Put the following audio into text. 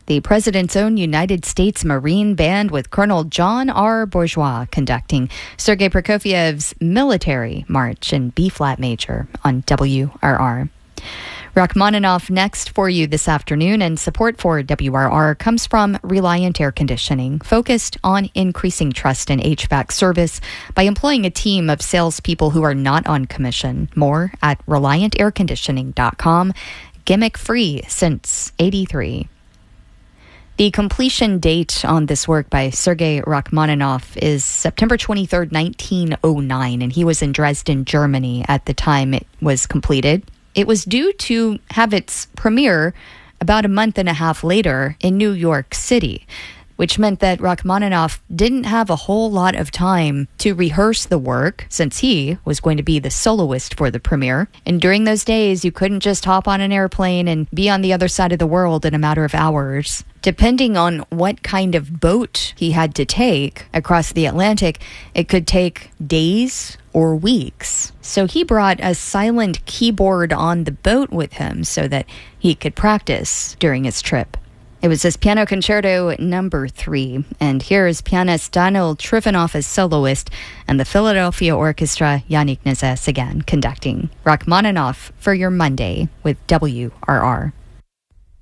The President's Own United States Marine Band with Colonel John R. Bourgeois conducting Sergei Prokofiev's Military March in B-flat major on WRR. Rachmaninoff next for you this afternoon, and support for WRR comes from Reliant Air Conditioning, focused on increasing trust in HVAC service by employing a team of salespeople who are not on commission. More at ReliantAirConditioning.com. Gimmick-free since '83. The completion date on this work by Sergei Rachmaninoff is September 23rd, 1909, and he was in Dresden, Germany at the time it was completed. It was due to have its premiere about a month and a half later in New York City, which meant that Rachmaninoff didn't have a whole lot of time to rehearse the work since he was going to be the soloist for the premiere. And during those days, you couldn't just hop on an airplane and be on the other side of the world in a matter of hours. Depending on what kind of boat he had to take across the Atlantic, it could take days or weeks. So he brought a silent keyboard on the boat with him so that he could practice during his trip. It was his Piano Concerto number 3, and here is pianist Daniel Trifonov as soloist, and the Philadelphia Orchestra, Yannick Nézet again conducting Rachmaninoff for your Monday with WRR.